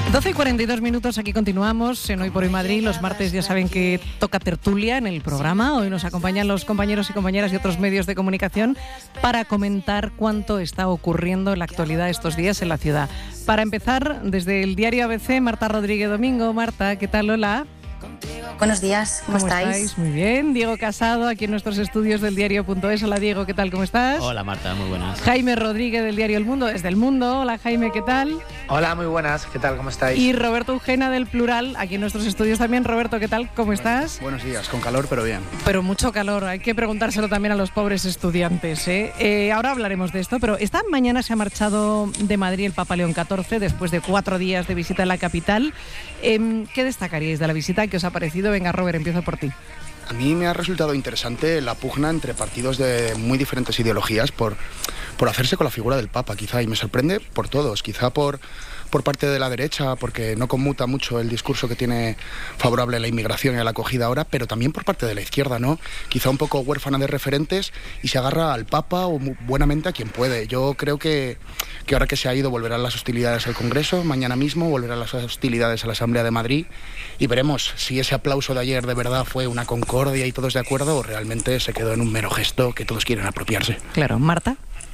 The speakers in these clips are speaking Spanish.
12:42, aquí continuamos en Hoy por Hoy Madrid. Los martes ya saben que toca tertulia en el programa. Hoy nos acompañan los compañeros y compañeras de otros medios de comunicación para comentar cuánto está ocurriendo en la actualidad estos días en la ciudad. Para empezar, desde el diario ABC, Marta Rodríguez Domingo. Marta, ¿qué tal? Hola. Buenos días, ¿cómo estáis? Muy bien. Diego Casado, aquí en nuestros estudios del diario.es. Hola, Diego, ¿qué tal? ¿Cómo estás? Hola, Marta, muy buenas. Jaime Rodríguez, del diario El Mundo, desde El Mundo. Hola, Jaime, ¿qué tal? Hola, muy buenas, ¿qué tal? ¿Cómo estáis? Y Roberto Eugena, del Plural, aquí en nuestros estudios también. Roberto, ¿qué tal? ¿Cómo estás? Buenos días, con calor, pero bien. Pero mucho calor, hay que preguntárselo también a los pobres estudiantes, ¿eh? Ahora hablaremos de esto, pero esta mañana se ha marchado de Madrid el Papa León XIV después de 4 días de visita en la capital. ¿Qué destacaríais de la visita? ¿Qué os ha parecido? Venga, Robert, empiezo por ti. A mí me ha resultado interesante la pugna entre partidos de muy diferentes ideologías por hacerse con la figura del Papa, quizá, y me sorprende por todos, quizá por parte de la derecha, porque no conmuta mucho el discurso que tiene favorable a la inmigración y a la acogida ahora, pero también por parte de la izquierda, ¿no? Quizá un poco huérfana de referentes y se agarra al Papa o buenamente a quien puede. Yo creo que ahora que se ha ido volverán las hostilidades al Congreso, mañana mismo volverán las hostilidades a la Asamblea de Madrid y veremos si ese aplauso de ayer de verdad fue una concordia y todos de acuerdo o realmente se quedó en un mero gesto que todos quieren apropiarse. Claro, Marta.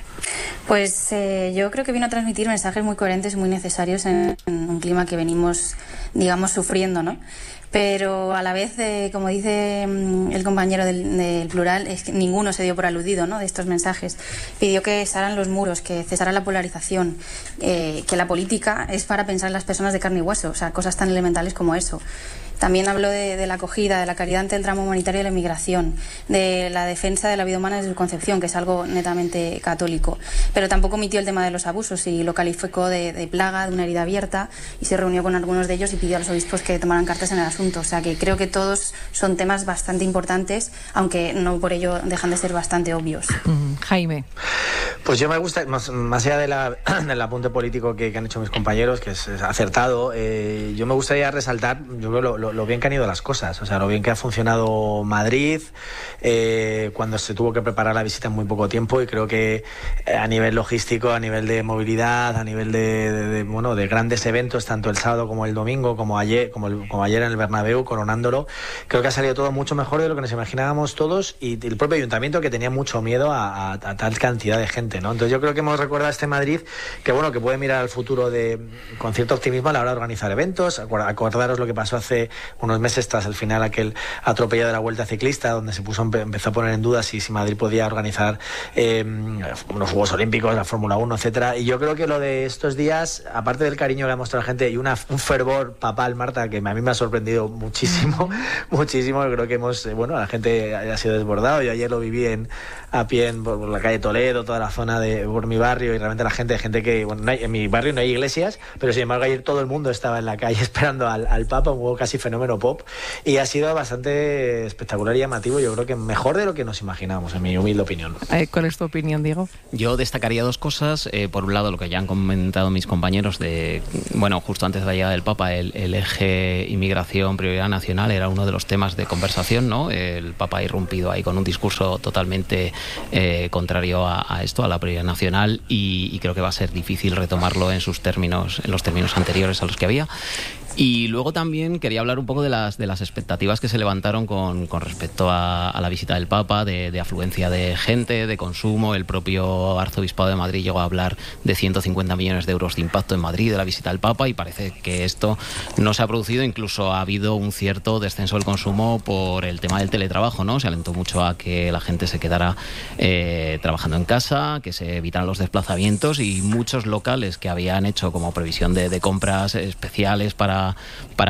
Pues yo creo que vino a transmitir mensajes muy coherentes y muy necesarios en un clima que venimos, digamos, sufriendo, ¿no? Pero a la vez, como dice el compañero del Plural, es que ninguno se dio por aludido, ¿no?, de estos mensajes. Pidió que cesaran los muros, que cesara la polarización, que la política es para pensar en las personas de carne y hueso, o sea, cosas tan elementales como eso. También habló de la acogida, de la caridad ante el drama humanitario y la inmigración, de la defensa de la vida humana desde su concepción, que es algo netamente católico. Pero tampoco omitió el tema de los abusos y lo calificó de plaga, de una herida abierta, y se reunió con algunos de ellos y pidió a los obispos que tomaran cartas en el asunto. O sea que creo que todos son temas bastante importantes, aunque no por ello dejan de ser bastante obvios. Jaime. Pues yo me gusta, más allá del apunte político que han hecho mis compañeros, que es acertado, yo me gustaría resaltar, yo creo, lo bien que han ido las cosas, o sea, lo bien que ha funcionado Madrid cuando se tuvo que preparar la visita en muy poco tiempo, y creo que a nivel logístico, a nivel de movilidad, a nivel de grandes eventos, tanto el sábado como el domingo, como ayer en el Bernabéu, coronándolo, creo que ha salido todo mucho mejor de lo que nos imaginábamos todos, y el propio ayuntamiento, que tenía mucho miedo a tal cantidad de gente, ¿no? Entonces yo creo que hemos recordado a este Madrid que puede mirar al futuro con cierto optimismo a la hora de organizar eventos. Acordaros lo que pasó hace unos meses tras el final aquel atropello de la Vuelta Ciclista, donde empezó a poner en duda si Madrid podía organizar unos Juegos Olímpicos, la Fórmula 1, etcétera. Y yo creo que lo de estos días, aparte del cariño que ha mostrado la gente y un fervor papal, Marta, que a mí me ha sorprendido muchísimo, muchísimo. Yo creo que la gente ha sido desbordada. Yo ayer lo viví a pie por la calle Toledo, toda la zona por mi barrio, y realmente gente que, en mi barrio no hay iglesias, pero sin embargo ayer todo el mundo estaba en la calle esperando al Papa, un hubo casi fenómeno pop, y ha sido bastante espectacular y llamativo. Yo creo que mejor de lo que nos imaginábamos, en mi humilde opinión. ¿Cuál es tu opinión, Diego? Yo destacaría 2 cosas. Por un lado, lo que ya han comentado mis compañeros justo antes de la llegada del Papa, el eje inmigración, prioridad nacional, era uno de los temas de conversación, ¿no? El Papa ha irrumpido ahí con un discurso totalmente contrario a esto, a la prioridad nacional, y creo que va a ser difícil retomarlo en los términos anteriores a los que había. Y luego también quería hablar un poco de las expectativas que se levantaron con respecto a la visita del Papa, de afluencia de gente, de consumo. El propio Arzobispado de Madrid llegó a hablar de 150 millones de euros de impacto en Madrid de la visita del Papa, y parece que esto no se ha producido. Incluso ha habido un cierto descenso del consumo por el tema del teletrabajo, ¿no? Se alentó mucho a que la gente se quedara trabajando en casa, que se evitaran los desplazamientos, y muchos locales que habían hecho como previsión de compras especiales para